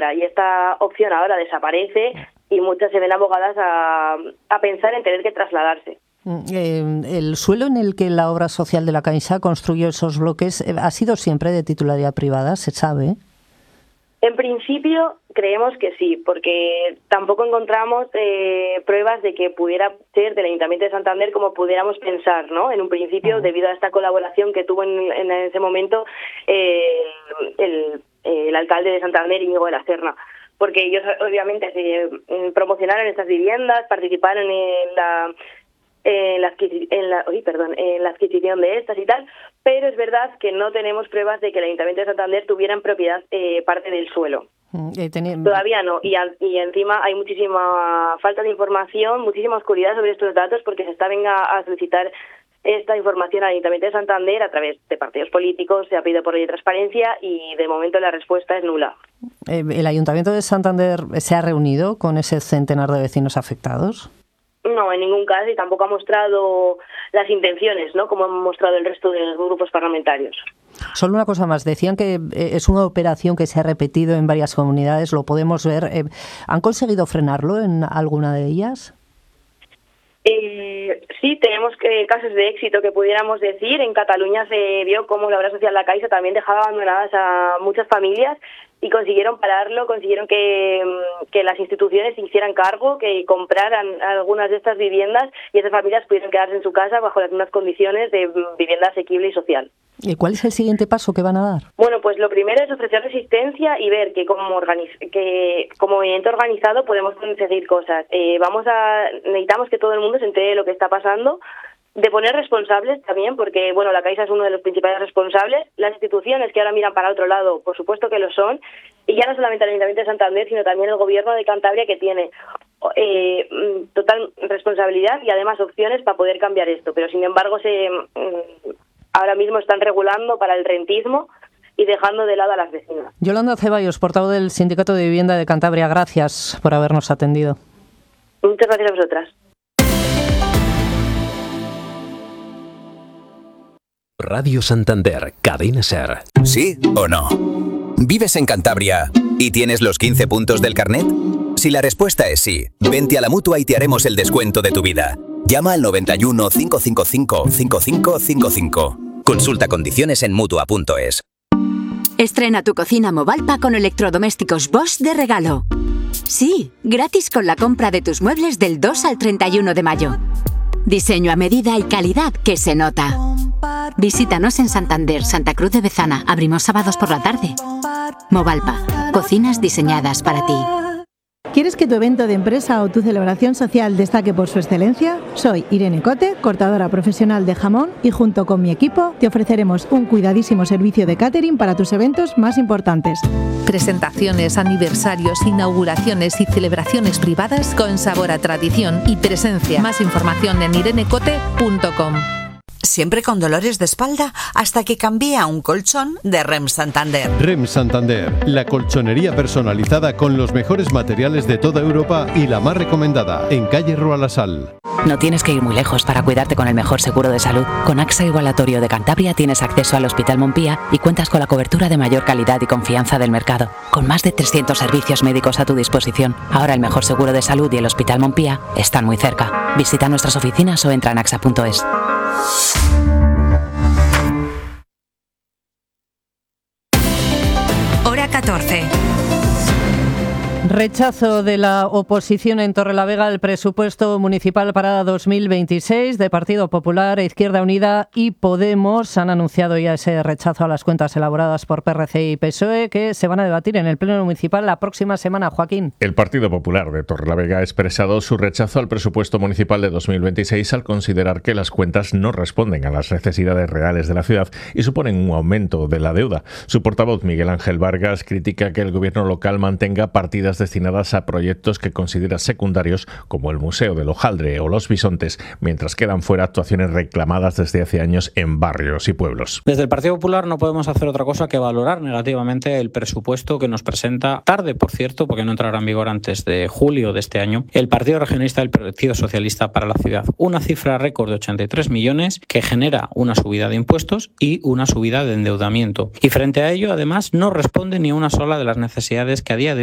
obra, y esta opción ahora desaparece y muchas se ven abogadas a pensar en tener que trasladarse. El suelo en el que la obra social de la Caixa construyó esos bloques ha sido siempre de titularidad privada, ¿se sabe? En principio creemos que sí, porque tampoco encontramos pruebas de que pudiera ser del Ayuntamiento de Santander como pudiéramos pensar, ¿no? En un principio, debido a esta colaboración que tuvo en ese momento el alcalde de Santander, Íñigo de la Serna, porque ellos obviamente promocionaron estas viviendas, participaron en la adquisición de estas y tal, pero es verdad que no tenemos pruebas de que el Ayuntamiento de Santander tuviera en propiedad parte del suelo. Todavía no, y encima hay muchísima falta de información, muchísima oscuridad sobre estos datos, porque se está a solicitar esta información al Ayuntamiento de Santander a través de partidos políticos, se ha pedido por ley de transparencia y de momento la respuesta es nula. ¿El Ayuntamiento de Santander se ha reunido con ese centenar de vecinos afectados? No, en ningún caso, y tampoco ha mostrado las intenciones, ¿no?, como han mostrado el resto de los grupos parlamentarios. Solo una cosa más, decían que es una operación que se ha repetido en varias comunidades, lo podemos ver. ¿Han conseguido frenarlo en alguna de ellas? Sí, tenemos casos de éxito que pudiéramos decir. En Cataluña se vio cómo la obra social La Caixa también dejaba abandonadas a muchas familias y consiguieron pararlo, consiguieron que las instituciones se hicieran cargo, que compraran algunas de estas viviendas y esas familias pudieran quedarse en su casa bajo las mismas condiciones de vivienda asequible y social. ¿Y cuál es el siguiente paso que van a dar? Bueno, pues lo primero es ofrecer resistencia y ver que como movimiento organizado podemos conseguir cosas. Necesitamos que todo el mundo se entere de lo que está pasando, de poner responsables también, porque bueno, la Caixa es uno de los principales responsables. Las instituciones que ahora miran para otro lado, por supuesto que lo son, y ya no solamente el Ayuntamiento de Santander, sino también el Gobierno de Cantabria, que tiene total responsabilidad y además opciones para poder cambiar esto. Pero sin embargo, ahora mismo están regulando para el rentismo y dejando de lado a las vecinas. Yolanda Ceballos, portavoz del Sindicato de Vivienda de Cantabria, gracias por habernos atendido. Muchas gracias a vosotras. Radio Santander, Cadena SER. ¿Sí o no? ¿Vives en Cantabria y tienes los 15 puntos del carnet? Si la respuesta es sí, vente a la Mutua y te haremos el descuento de tu vida. Llama al 91 555 5555. Consulta condiciones en Mutua.es. Estrena tu cocina Movalpa con electrodomésticos Bosch de regalo. Sí, gratis con la compra de tus muebles del 2 al 31 de mayo. Diseño a medida y calidad que se nota. Visítanos en Santander, Santa Cruz de Bezana. Abrimos sábados por la tarde. Movalpa, cocinas diseñadas para ti. ¿Quieres que tu evento de empresa o tu celebración social destaque por su excelencia? Soy Irene Cote, cortadora profesional de jamón, y junto con mi equipo te ofreceremos un cuidadísimo servicio de catering para tus eventos más importantes. Presentaciones, aniversarios, inauguraciones y celebraciones privadas con sabor a tradición y presencia. Más información en irenecote.com. ¿Siempre con dolores de espalda? Hasta que cambié a un colchón de REM Santander. REM Santander, la colchonería personalizada con los mejores materiales de toda Europa y la más recomendada, en calle Roalasal. No tienes que ir muy lejos para cuidarte con el mejor seguro de salud. Con AXA Igualatorio de Cantabria tienes acceso al Hospital Montpía y cuentas con la cobertura de mayor calidad y confianza del mercado. Con más de 300 servicios médicos a tu disposición. Ahora el mejor seguro de salud y el Hospital Montpía están muy cerca. Visita nuestras oficinas o entra en axa.es. Hora 14. Rechazo de la oposición en Torrelavega al presupuesto municipal para 2026 de Partido Popular, Izquierda Unida y Podemos. Han anunciado ya ese rechazo a las cuentas elaboradas por PRC y PSOE que se van a debatir en el Pleno Municipal la próxima semana. Joaquín. El Partido Popular de Torrelavega ha expresado su rechazo al presupuesto municipal de 2026 al considerar que las cuentas no responden a las necesidades reales de la ciudad y suponen un aumento de la deuda. Su portavoz, Miguel Ángel Vargas, critica que el gobierno local mantenga partidas destinadas a proyectos que considera secundarios como el Museo del Hojaldre o Los Bisontes, mientras quedan fuera actuaciones reclamadas desde hace años en barrios y pueblos. Desde el Partido Popular no podemos hacer otra cosa que valorar negativamente el presupuesto que nos presenta, tarde por cierto, porque no entrará en vigor antes de julio de este año, el Partido Regionalista y el Partido Socialista para la ciudad. Una cifra récord de 83 millones que genera una subida de impuestos y una subida de endeudamiento. Y frente a ello, además, no responde ni a una sola de las necesidades que a día de